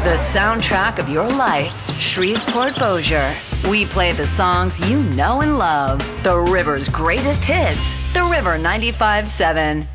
The soundtrack of your life, Shreveport Bossier. We play the songs you know and love. The River's greatest hits. The River 95.7.